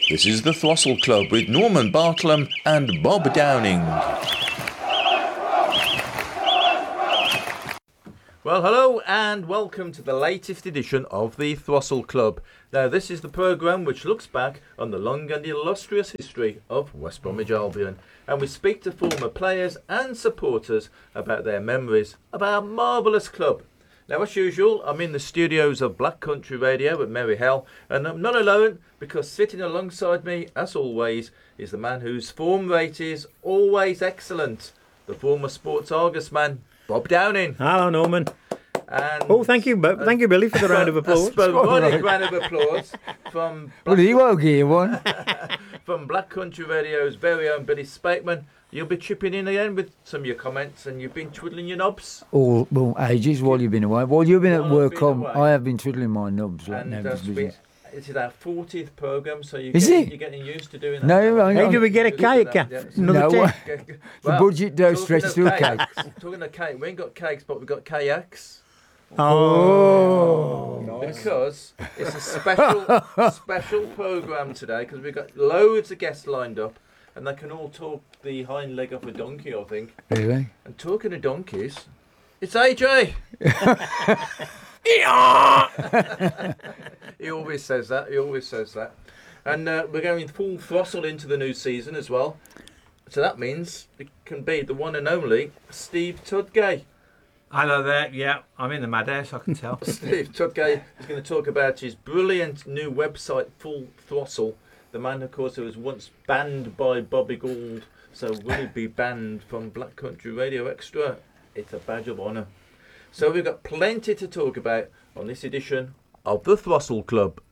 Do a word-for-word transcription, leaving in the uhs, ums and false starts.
This is the Throstle Club with Norman Bartlam and Bob Downing. Well, hello and welcome to the latest edition of the Throstle Club. Now, this is the programme which looks back on the long and illustrious history of West Bromwich Albion, and we speak to former players and supporters about their memories of our marvellous club. Now, as usual, I'm in the studios of Black Country Radio at Merry Hell, and I'm not alone because sitting alongside me, as always, is the man whose form rate is always excellent, the former Sports Argus man, Bob Downing. Hello, Norman. And oh, thank you, Bo- thank you, Billy, for the round of applause. A sporadic round of applause from Black, well, he won't give one. from Black Country Radio's very own Billy Spakeman. You'll be chipping in again with some of your comments, and you've been twiddling your knobs. All well, ages while you've been away. While you've been while at work, been I'm, I have been twiddling my knobs. Like and uh, been, this is our fortieth programme, so you're is getting, it? you're getting used to doing that. No, I, Hey, do we get a cake? Yeah. Yeah. Another no, cake? the well, budget don't stretch to a cake. Talking of cake, we ain't got cakes, but we've got kayaks. Oh, oh nice. Because it's a special special programme today, because we've got loads of guests lined up, and they can all talk the hind leg off a donkey, I think. Really? And talking of donkeys, it's A J. He always says that. He always says that. And uh, we're going full throttle into the new season as well. So that means it can be the one and only Steve Tudgay. Hello there. Yeah, I'm in the madhouse, I can tell. Steve Tudgay is going to talk about his brilliant new website, Full Throttle. The man, of course, who was once banned by Bobby Gould. So will he be banned from Black Country Radio Extra? It's a badge of honour. So we've got plenty to talk about on this edition of the Throstle Club.